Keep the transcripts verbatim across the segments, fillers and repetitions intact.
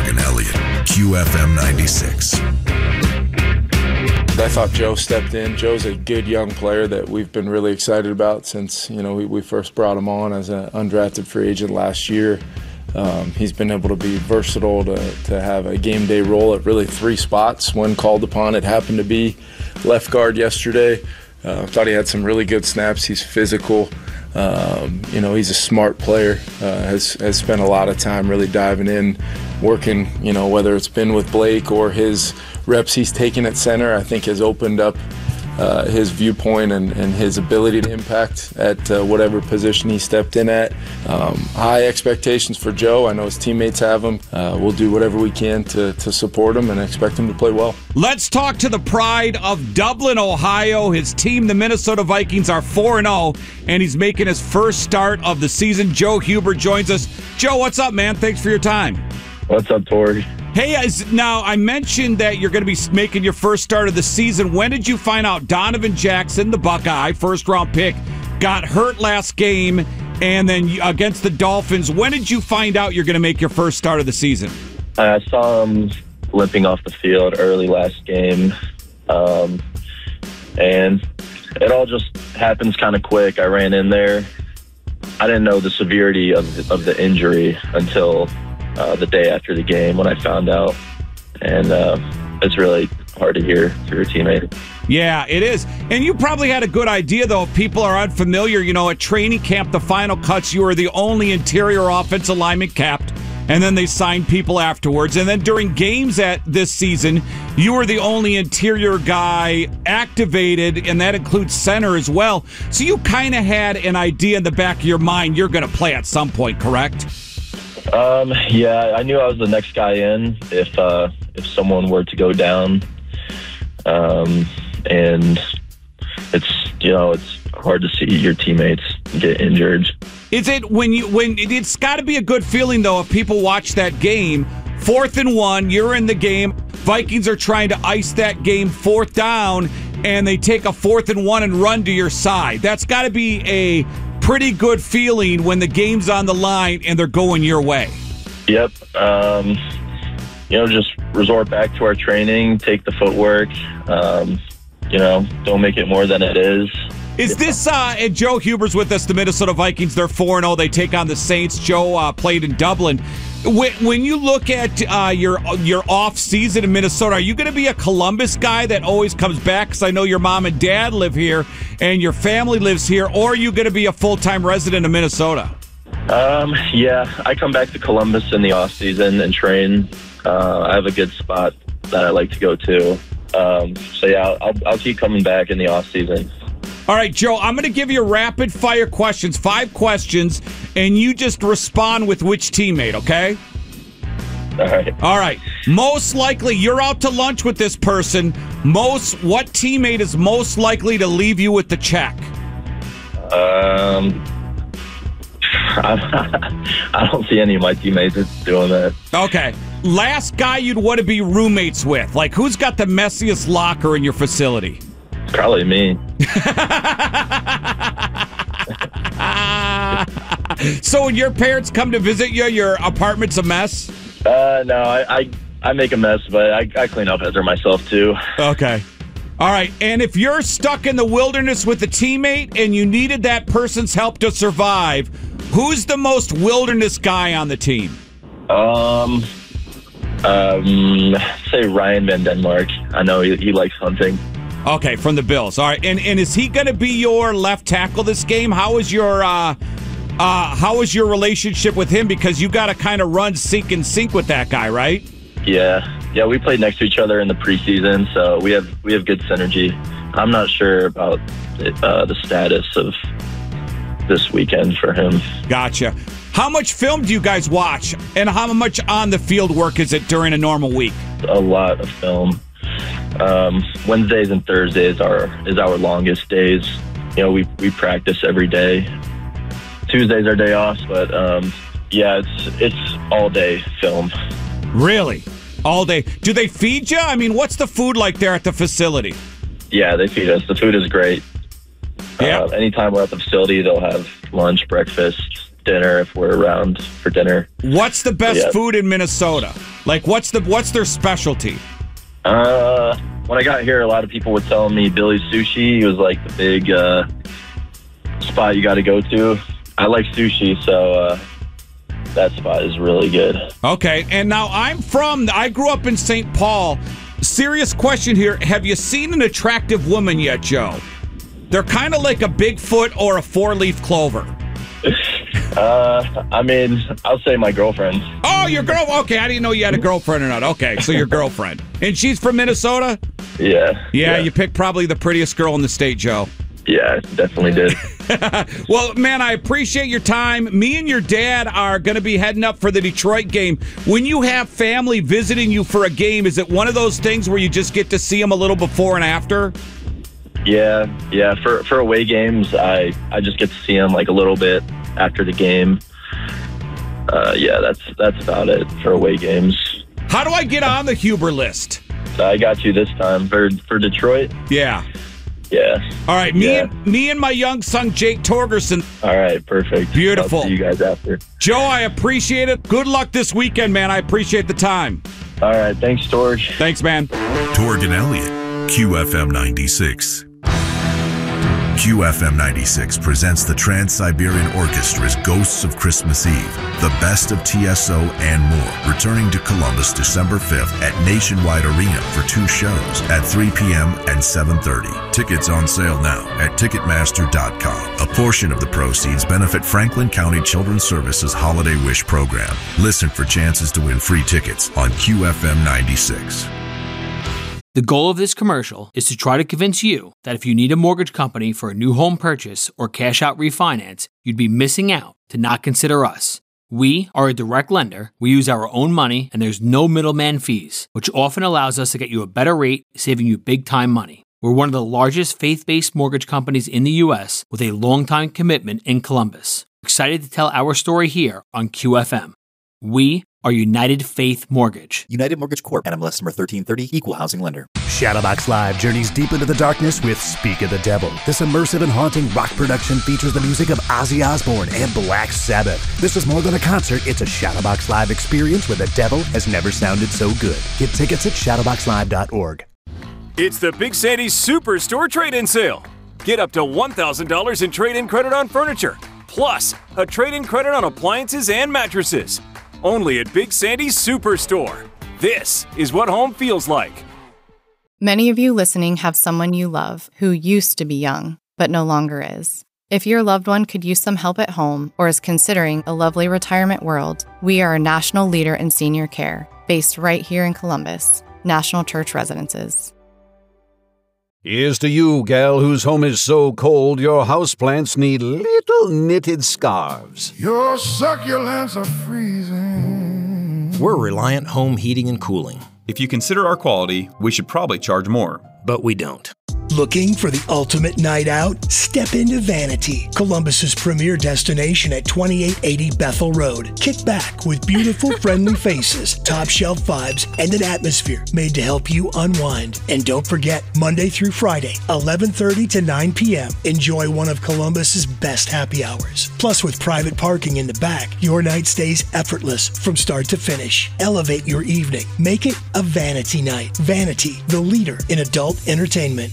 and Elliott, Q F M ninety-six. I thought Joe stepped in. Joe's a good young player that we've been really excited about since, you know, we, we first brought him on as an undrafted free agent last year. Um, he's been able to be versatile to, to have a game day role at really three spots when called upon. It happened to be left guard yesterday. I uh, thought he had some really good snaps. He's physical. Um, you know, he's a smart player, uh, has, has spent a lot of time really diving in, working, you know, whether it's been with Blake or his reps he's taken at center, I think has opened up uh, his viewpoint and, and his ability to impact at uh, whatever position he stepped in at. Um, high expectations for Joe. I know his teammates have him. Uh, we'll do whatever we can to, to support him and expect him to play well. Let's talk to the pride of Dublin, Ohio. His team, the Minnesota Vikings, are four and oh, and he's making his first start of the season. Joe Huber joins us. Joe, what's up, man? Thanks for your time. What's up, Tori? Hey, as, now, I mentioned that you're going to be making your first start of the season. When did you find out Donovan Jackson, the Buckeye, first-round pick, got hurt last game, and then against the Dolphins? When did you find out you're going to make your first start of the season? I saw him limping off the field early last game, um, and it all just happens kind of quick. I ran in there. I didn't know the severity of the, of the injury until Uh, the day after the game when I found out, and uh, it's really hard to hear for your teammate. Yeah, it is. And you probably had a good idea, though, if people are unfamiliar. You know, at training camp, the final cuts, you were the only interior offensive lineman capped, and then they signed people afterwards. And then during games at this season, you were the only interior guy activated, and that includes center as well. So you kind of had an idea in the back of your mind you're going to play at some point, correct? Um, yeah, I knew I was the next guy in if uh, if someone were to go down, um, and it's you know it's hard to see your teammates get injured. Is it when you when it's got to be a good feeling though if people watch that game, fourth and one, you're in the game, Vikings are trying to ice that game fourth down, and they take a fourth and one and run to your side. That's got to be a pretty good feeling when the game's on the line and they're going your way. Yep. Um, you know, just resort back to our training, take the footwork, um, you know, don't make it more than it is. Is this, uh, and Joe Huber's with us, the Minnesota Vikings, they're four and oh, they take on the Saints. Joe uh, played in Dublin. When, when you look at uh, your your off season in Minnesota, are you going to be a Columbus guy that always comes back? Because I know your mom and dad live here and your family lives here. Or are you going to be a full-time resident of Minnesota? Um, yeah, I come back to Columbus in the off season and train. Uh, I have a good spot that I like to go to. Um, so yeah, I'll, I'll keep coming back in the off season. All right, Joe, I'm going to give you rapid fire questions, five questions, and you just respond with which teammate, okay? All right. All right. Most likely, you're out to lunch with this person. Most, what teammate is most likely to leave you with the check? Um, I, I don't see any of my teammates doing that. Okay. Last guy you'd want to be roommates with. Like, who's got the messiest locker in your facility? Probably me. So when your parents come to visit you, your apartment's a mess? Uh, no, I, I, I make a mess, but I, I clean up after myself, too. Okay. All right. And if you're stuck in the wilderness with a teammate and you needed that person's help to survive, who's the most wilderness guy on the team? Um, um, say Ryan Van Denmark. I know he, he likes hunting. Okay, from the Bills. All right, and and is he going to be your left tackle this game? How is your uh, uh, how is your relationship with him? Because you got to kind of run sync and sync with that guy, right? Yeah, yeah. We played next to each other in the preseason, so we have we have good synergy. I'm not sure about uh, the status of this weekend for him. Gotcha. How much film do you guys watch, and how much on the field work is it during a normal week? A lot of film. Um, Wednesdays and Thursdays are is our longest days. You know, we we practice every day. Tuesdays are day off, but um, yeah, it's it's all day film. Really, all day. Do they feed you? I mean, what's the food like there at the facility? Yeah, they feed us. The food is great. Yeah. Uh, anytime we're at the facility, they'll have lunch, breakfast, dinner if we're around for dinner. What's the best yeah. food in Minnesota? Like, what's the what's their specialty? Uh, when I got here, a lot of people were telling me Billy's Sushi was like the big uh, spot you got to go to. I like sushi, so uh, that spot is really good. Okay, and now I'm from, I grew up in Saint Paul. Serious question here. Have you seen an attractive woman yet, Joe? They're kind of like a Bigfoot or a four-leaf clover. uh, I mean, I'll say my girlfriend. Oh, your girl? Okay, I didn't know you had a girlfriend or not. Okay, so your girlfriend. And she's from Minnesota? Yeah. Yeah, yeah. you picked probably the prettiest girl in the state, Joe. Yeah, I definitely did. Well, man, I appreciate your time. Me and your dad are going to be heading up for the Detroit game. When you have family visiting you for a game, is it one of those things where you just get to see them a little before and after? Yeah, yeah. For for away games, I, I just get to see them like a little bit after the game. Uh, yeah, that's that's about it for away games. How do I get on the Huber list? So I got you this time for for Detroit. Yeah. Yeah. All right, me yeah. and me and my young son Jake Torgerson. All right, perfect. Beautiful. I'll see you guys after. Joe, I appreciate it. Good luck this weekend, man. I appreciate the time. All right, thanks, Torg. Thanks, man. Torg and Elliott, Q F M ninety-six. Q F M ninety-six presents the Trans-Siberian Orchestra's Ghosts of Christmas Eve, the best of T S O and more, returning to Columbus December fifth at Nationwide Arena for two shows at three p.m. and seven thirty. Tickets on sale now at Ticketmaster dot com. A portion of the proceeds benefit Franklin County Children's Services Holiday Wish Program. Listen for chances to win free tickets on Q F M ninety-six. The goal of this commercial is to try to convince you that if you need a mortgage company for a new home purchase or cash out refinance, you'd be missing out to not consider us. We are a direct lender, we use our own money, and there's no middleman fees, which often allows us to get you a better rate, saving you big time money. We're one of the largest faith-based mortgage companies in the U S with a long-time commitment in Columbus. Excited to tell our story here on Q F M. We are United Faith Mortgage. United Mortgage Corp. N M L S number thirteen thirty, Equal Housing Lender. Shadowbox Live journeys deep into the darkness with Speak of the Devil. This immersive and haunting rock production features the music of Ozzy Osbourne and Black Sabbath. This is more than a concert, it's a Shadowbox Live experience where the devil has never sounded so good. Get tickets at shadowbox live dot org. It's the Big Sandy's Superstore Trade-In Sale. Get up to one thousand dollars in trade-in credit on furniture, plus a trade-in credit on appliances and mattresses. Only at Big Sandy's Superstore. This is what home feels like. Many of you listening have someone you love who used to be young, but no longer is. If your loved one could use some help at home or is considering a lovely retirement world, we are a national leader in senior care, based right here in Columbus, National Church Residences. Here's to you, gal, whose home is so cold your houseplants need little knitted scarves. Your succulents are freezing. We're Reliant Home Heating and Cooling. If you consider our quality, we should probably charge more. But we don't. Looking for the ultimate night out? Step into Vanity, Columbus's premier destination at twenty-eight eighty Bethel Road. Kick back with beautiful, friendly faces, top shelf vibes, and an atmosphere made to help you unwind. And don't forget, Monday through Friday, eleven thirty to nine p.m., enjoy one of Columbus's best happy hours. Plus, with private parking in the back, your night stays effortless from start to finish. Elevate your evening. Make it a Vanity night. Vanity, the leader in adult entertainment.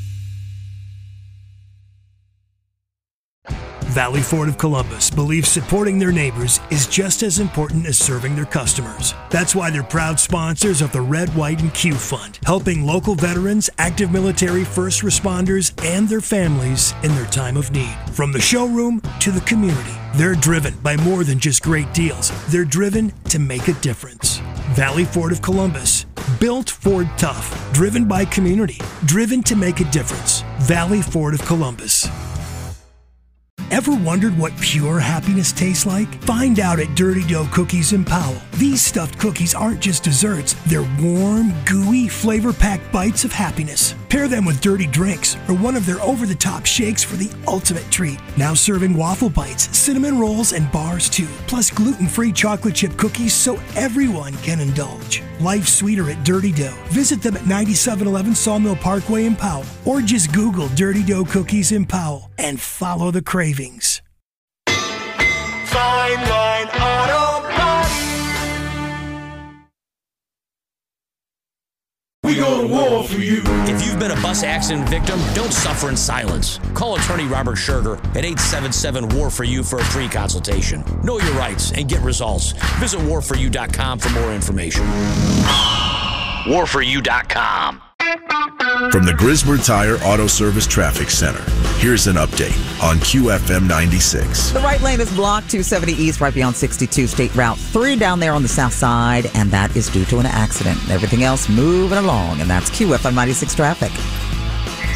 Valley Ford of Columbus believes supporting their neighbors is just as important as serving their customers. That's why they're proud sponsors of the Red, White, and Q Fund, helping local veterans, active military first responders, and their families in their time of need. From the showroom to the community, they're driven by more than just great deals. They're driven to make a difference. Valley Ford of Columbus, built Ford tough, driven by community, driven to make a difference. Valley Ford of Columbus. Ever wondered what pure happiness tastes like? Find out at Dirty Dough Cookies in Powell. These stuffed cookies aren't just desserts, they're warm, gooey, flavor-packed bites of happiness. Pair them with dirty drinks or one of their over-the-top shakes for the ultimate treat. Now serving waffle bites, cinnamon rolls, and bars too. Plus gluten-free chocolate chip cookies so everyone can indulge. Life's sweeter at Dirty Dough. Visit them at ninety-seven eleven Sawmill Parkway in Powell or just Google Dirty Dough Cookies in Powell and follow the cravings. Fine Line Auto Body. go to war for you. If you've been a bus accident victim, don't suffer in silence. Call attorney Robert Scherger at eight seven seven, W A R for you for a free consultation. Know your rights and get results. Visit war for you dot com for more information. war for you dot com. From the Grismer Tire Auto Service Traffic Center, here's an update on Q F M ninety-six. The right lane is blocked, two seventy east, right beyond sixty-two, State Route three down there on the south side, and that is due to an accident. Everything else moving along, and that's Q F M ninety-six traffic.